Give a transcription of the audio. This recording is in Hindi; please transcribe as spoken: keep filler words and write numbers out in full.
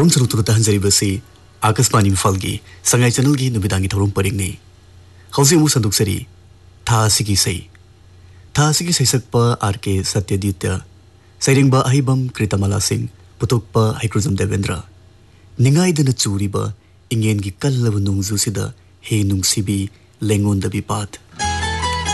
थौरम सरुतुक तहंजरिबसी आकाशवाणी इम्फालगी संगाई चैनलगी नुबिदांगी थौरम परिंगनी हौजी मु संदुकसरी था सिगी सै था सिगी सैसकपा आर के सत्यदित्य सैरिंगबा अहिबम कृतमला सिंह पुतोकपा हैक्रुजम देवेंद्र निंगाइदन चूरिबा इंगेनगी कल्लब नुंगजुसिदा हे नुंगसिबी लेंगोंदबी पात